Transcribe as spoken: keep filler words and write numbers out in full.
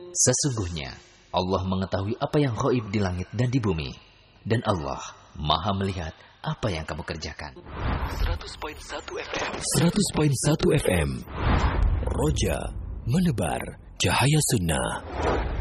Sesungguhnya Allah mengetahui apa yang ghaib di langit dan di bumi, dan Allah Maha melihat apa yang kamu kerjakan. seratus koma satu F M seratus koma satu F M Roja menebar cahaya sunnah.